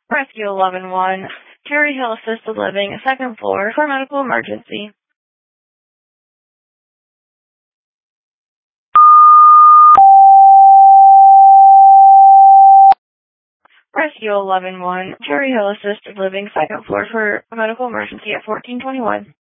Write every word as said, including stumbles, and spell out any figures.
Rescue eleven one, Cherry Hill Assisted Living, second floor, for medical emergency. Rescue eleven one, Cherry Hill Assisted Living, second floor, for medical emergency at fourteen twenty-one.